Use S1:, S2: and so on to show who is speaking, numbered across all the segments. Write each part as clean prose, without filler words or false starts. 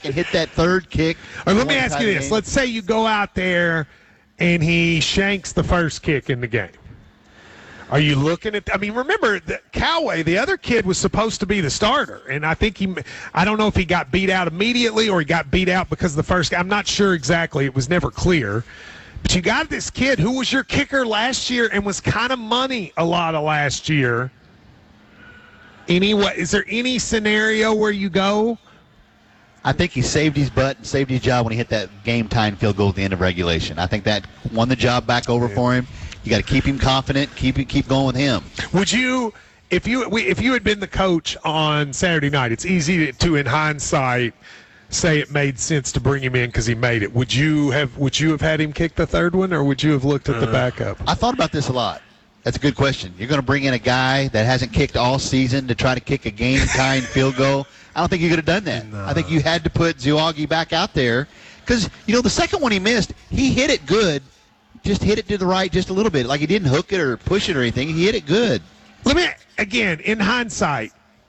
S1: back and hit that third kick.
S2: Or let me ask you this. Let's say you go out there and he shanks the first kick in the game. Are you looking at – I mean, remember, Callaway, the other kid, was supposed to be the starter. And I think I don't know if he got beat out immediately or he got beat out because of the first – I'm not sure exactly. It was never clear. But you got this kid who was your kicker last year and was kind of money a lot of last year. Anyway, is there any scenario where you go?
S1: I think he saved his butt and saved his job when he hit that game-time field goal at the end of regulation. I think that won the job back over for him. You got to keep him confident, keep going with him.
S2: Would you, if you had been the coach on Saturday night, it's easy to in hindsight, say it made sense to bring him in because he made it. Would you have had him kick the third one, or would you have looked at the backup?
S1: I thought about this a lot. That's a good question. You're going to bring in a guy that hasn't kicked all season to try to kick a game-tying field goal. I don't think you could have done that. No. I think you had to put Zouagi back out there because, the second one he missed, he hit it good, just hit it to the right just a little bit. Like he didn't hook it or push it or anything. He hit it good.
S2: Let me, again, in hindsight,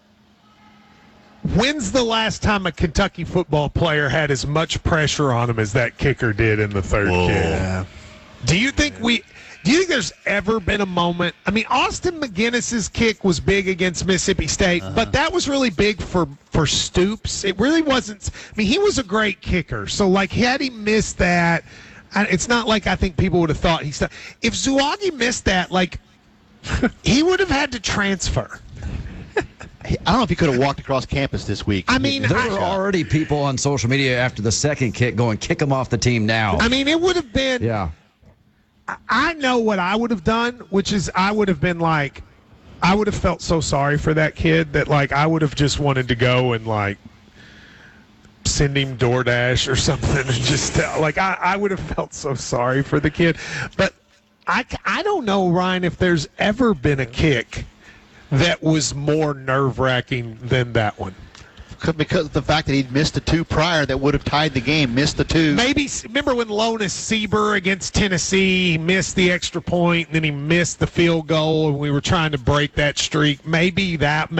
S2: when's the last time a Kentucky football player had as much pressure on him as that kicker did in the third kick?
S3: Yeah.
S2: Do you think there's ever been a moment? I mean, Austin McGinnis's kick was big against Mississippi State, but that was really big for Stoops. It really wasn't. I mean, he was a great kicker. So, had he missed that, it's not like I think people would have thought he's. If Zouagi missed that, he would have had to transfer.
S1: I don't know if he could have walked across campus this week.
S4: I mean, there were already people on social media after the second kick going, kick him off the team now.
S2: I mean, it would have been.
S4: Yeah.
S2: I know what I would have done, which is I would have been I would have felt so sorry for that kid that I would have just wanted to go and send him DoorDash or something and just I would have felt so sorry for the kid. But I don't know, Ryan, if there's ever been a kick that was more nerve-wracking than that one.
S1: Because of the fact that he'd missed the two prior that would have tied the game, missed the two.
S2: Maybe, remember when Lonas Sieber against Tennessee, he missed the extra point, and then he missed the field goal, and we were trying to break that streak. Maybe,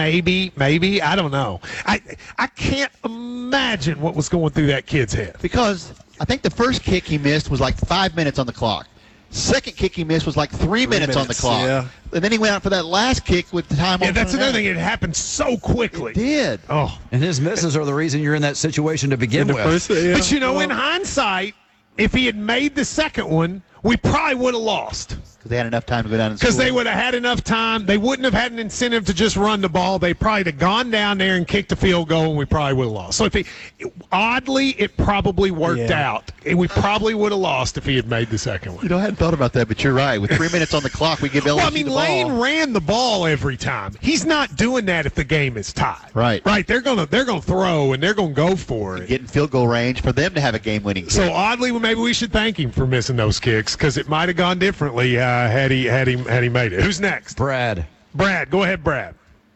S2: I don't know. I can't imagine what was going through that kid's head.
S1: Because I think the first kick he missed was 5 minutes on the clock. Second kick he missed was 3 minutes on the clock.
S3: Yeah.
S1: And then he went out for that last kick with the time on.
S2: Yeah, that's another thing. It happened so quickly.
S1: It did.
S2: Oh.
S4: And his misses are the reason you're in that situation to begin with.
S2: But, in hindsight, if he had made the second one, we probably would have lost.
S1: Because they had enough time to go down and score.
S2: Because they would have had enough time. They wouldn't have had an incentive to just run the ball. They probably would have gone down there and kicked a field goal, and we probably would have lost. So, oddly, it probably worked out. We probably would have lost if he had made the second one.
S1: I hadn't thought about that, but you're right. With 3 minutes on the clock, we give LSU the ball.
S2: Lane ran the ball every time. He's not doing that if the game is tied.
S1: Right.
S2: Right. They're gonna throw and they're gonna go for it.
S1: Get in field goal range for them to have a game-winning kick.
S2: So oddly, maybe we should thank him for missing those kicks because it might have gone differently had he made it. Who's next?
S4: Brad,
S2: go ahead, Brad.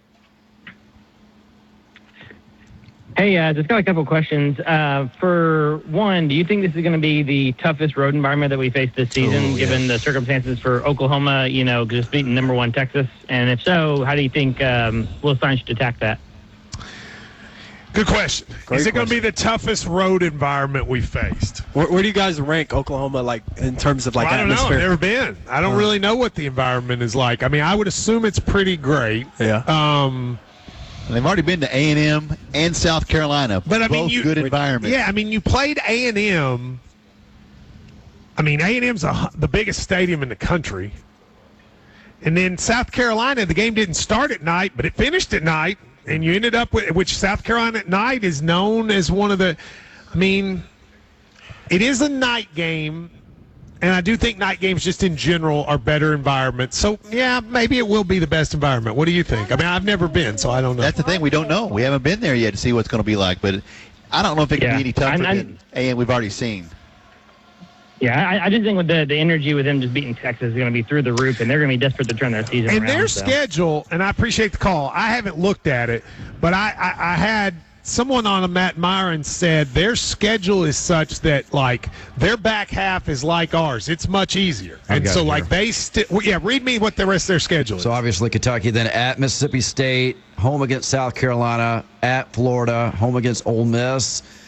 S5: Hey, just got a couple questions. For one, do you think this is going to be the toughest road environment that we face this season, given the circumstances for Oklahoma, just beating number one Texas? And if so, how do you think Will Stein should attack that?
S2: Good question. Is it going to be the toughest road environment we faced?
S3: Where do you guys rank Oklahoma, in terms of
S2: I don't know.
S3: atmosphere?
S2: I've never been. I don't really know what the environment is like. I mean, I would assume it's pretty great.
S3: Yeah.
S1: They've already been to A&M and South Carolina.
S2: But
S1: both good environments.
S2: Yeah, I mean, you played A&M. I mean, A&M's the biggest stadium in the country. And then South Carolina, the game didn't start at night, but it finished at night. And you ended up with, which South Carolina at night is known as one of the, it is a night game. And I do think night games just in general are better environments. So, yeah, maybe it will be the best environment. What do you think? I mean, I've never been, so I don't know.
S1: That's the thing. We don't know. We haven't been there yet to see what's going to be like. But I don't know if it can be any tougher than A&M we've already seen.
S5: Yeah, I just think with the energy with them just beating Texas is going to be through the roof, and they're going to be desperate to turn their season around.
S2: And their schedule, and I appreciate the call. I haven't looked at it, but I had someone on a Matt Myron said their schedule is such that their back half is like ours. It's much easier. And so read me what the rest of their schedule is.
S4: So obviously Kentucky, then at Mississippi State, home against South Carolina, at Florida, home against Ole Miss,